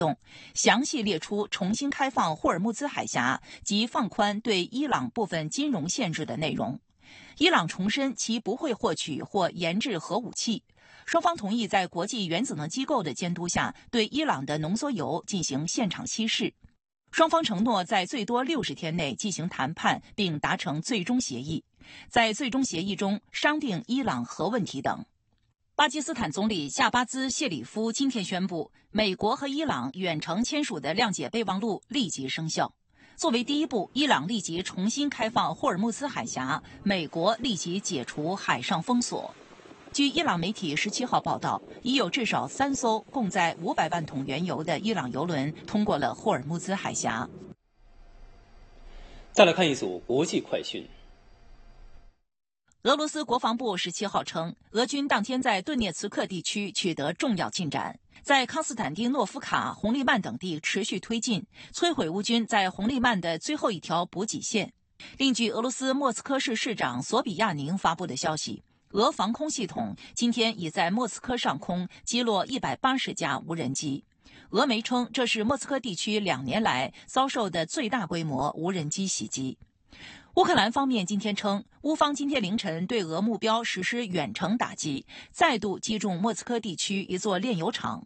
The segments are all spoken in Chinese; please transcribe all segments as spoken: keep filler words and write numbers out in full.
详细列出重新开放霍尔木兹海峡及放宽对伊朗部分金融限制的内容。伊朗重申其不会获取或研制核武器。双方同意在国际原子能机构的监督下，对伊朗的浓缩铀进行现场稀释。双方承诺在最多六十天内进行谈判，并达成最终协议。在最终协议中商定伊朗核问题等。巴基斯坦总理夏巴兹·谢里夫今天宣布，美国和伊朗远程签署的谅解备忘录立即生效。作为第一步，伊朗立即重新开放霍尔木兹海峡，美国立即解除海上封锁。据伊朗媒体十七号报道，已有至少三艘共载五百万桶原油的伊朗油轮通过了霍尔木兹海峡。 再来看一组国际快讯。 俄罗斯国防部十七号称，俄军当天在顿涅茨克地区取得重要进展，在康斯坦丁诺夫卡、红利曼等地持续推进，摧毁乌军在红利曼的最后一条补给线。另据俄罗斯莫斯科市市长索比亚宁发布的消息，俄防空系统今天已在莫斯科上空击落一百八十架无人机。俄媒称，这是莫斯科地区两年来遭受的最大规模无人机袭击。乌克兰方面今天称，乌方今天凌晨对俄目标实施远程打击，再度击中莫斯科地区一座炼油厂。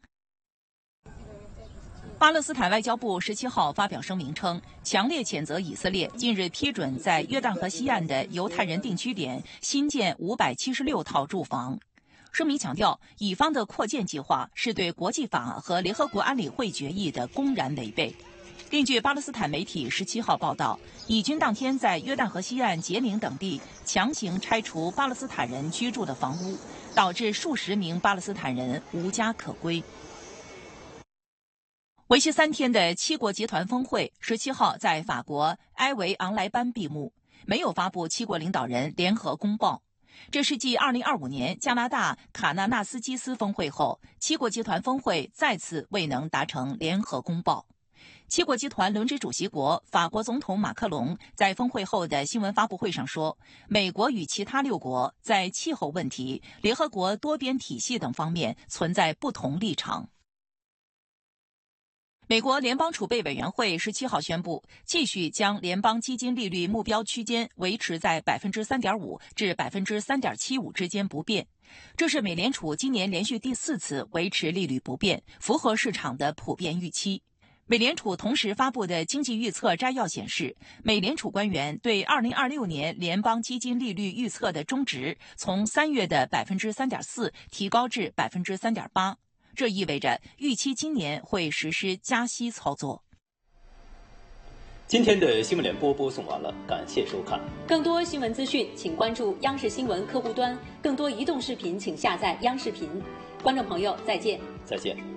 巴勒斯坦外交部十七号发表声明称，强烈谴责以色列近日批准在约旦河西岸的犹太人定居点新建五百七十六套住房。声明强调，以方的扩建计划是对国际法和联合国安理会决议的公然违背。另据巴勒斯坦媒体十七号报道，以军当天在约旦河西岸杰宁等地强行拆除巴勒斯坦人居住的房屋，导致数十名巴勒斯坦人无家可归。为期三天的七国集团峰会十七号在法国埃维昂莱班闭幕，没有发布七国领导人联合公报。这是继二零二五年加拿大卡纳纳斯基斯峰会后，七国集团峰会再次未能达成联合公报。七国集团轮值主席国法国总统马克龙在峰会后的新闻发布会上说，美国与其他六国在气候问题、联合国多边体系等方面存在不同立场。美国联邦储备委员会十七号宣布，继续将联邦基金利率目标区间维持在 百分之三点五 至 百分之三点七五 之间不变。这是美联储今年连续第四次维持利率不变，符合市场的普遍预期。美联储同时发布的经济预测摘要显示，美联储官员对二零二六年联邦基金利率预测的中值从三月的 百分之三点四 提高至 百分之三点八。这意味着预期今年会实施加息操作。 今天的新闻联播播送完了，感谢收看。 更多新闻资讯，请关注央视新闻客户端；更多移动视频，请下载央视频。观众朋友，再见。 再见。